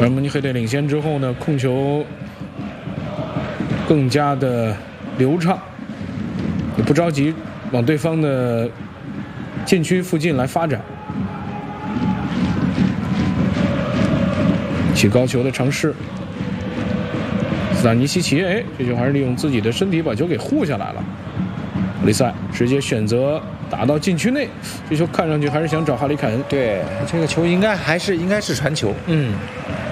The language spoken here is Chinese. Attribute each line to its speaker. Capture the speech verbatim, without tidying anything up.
Speaker 1: 而慕尼黑队领先之后呢，控球更加的流畅，也不着急往对方的禁区附近来发展。起高球的尝试，斯坦尼西奇，哎，这球还是利用自己的身体把球给护下来了。奥利塞直接选择打到禁区内，这球看上去还是想找哈里凯恩。
Speaker 2: 对，这个球应该还是应该是传球。
Speaker 1: 嗯。